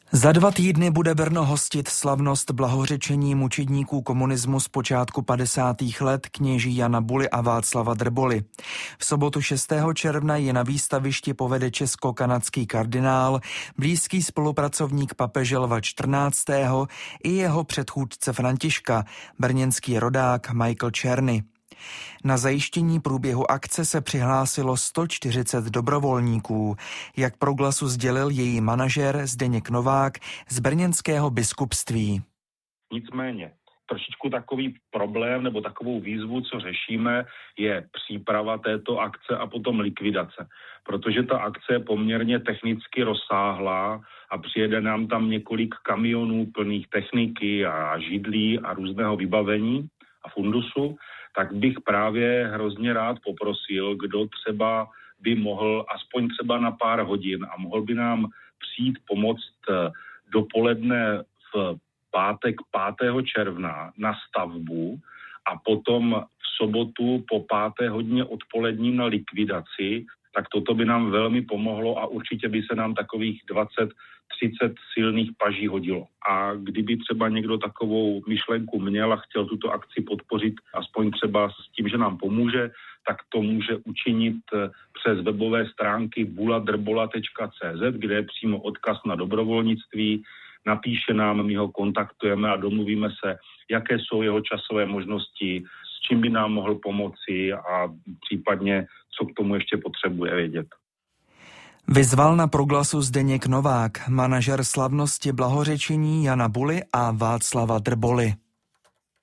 Za 2 týdny bude Brno hostit slavnost blahořečení mučedníků komunismu z počátku 50. let kněží Jana Buly a Václava Drboly. V sobotu 6. června je na výstavišti povede česko-kanadský kardinál, blízký spolupracovník papeže Lva XIV. I jeho předchůdce Františka, brněnský rodák Michael Czerny. Na zajištění průběhu akce se přihlásilo 140 dobrovolníků, jak Proglasu sdělil její manažer Zdeněk Novák z brněnského biskupství. Nicméně trošičku takový problém nebo takovou výzvu, co řešíme, je příprava této akce a potom likvidace. Protože ta akce je poměrně technicky rozsáhlá a přijede nám tam několik kamionů plných techniky a židlí a různého vybavení a fundusu, tak bych právě hrozně rád poprosil, kdo třeba by mohl aspoň třeba na pár hodin a mohl by nám přijít pomoct dopoledne v pátek 5. června na stavbu a potom v sobotu po 5. hodině odpolední na likvidaci, tak toto by nám velmi pomohlo a určitě by se nám takových 20-30 silných paží hodilo. A kdyby třeba někdo takovou myšlenku měl a chtěl tuto akci podpořit aspoň třeba s tím, že nám pomůže, tak to může učinit přes webové stránky buladrbola.cz, kde je přímo odkaz na dobrovolnictví. Napíše nám, my ho kontaktujeme a domluvíme se, jaké jsou jeho časové možnosti, s čím by nám mohl pomoci a případně, co k tomu ještě potřebuje vědět. Vyzval na Proglasu Zdeněk Novák, manažer slavnosti blahořečení Jana Buly a Václava Drboly.